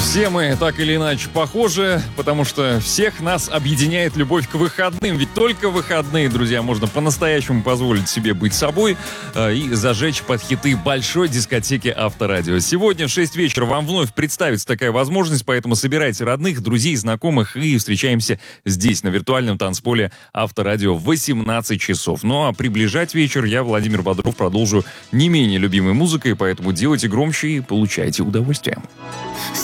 Все мы так или иначе похожи, потому что всех нас объединяет любовь к выходным. Ведь только в выходные, друзья, можно по-настоящему позволить себе быть собой и зажечь под хиты большой дискотеки Авторадио. Сегодня в 6 вечера вам вновь представится такая возможность, поэтому собирайте родных, друзей, знакомых и встречаемся здесь, на виртуальном танцполе Авторадио в 18 часов. Ну а приближать вечер я, Владимир Бодров, продолжу не менее любимой музыкой, поэтому делайте громче и получайте удовольствие.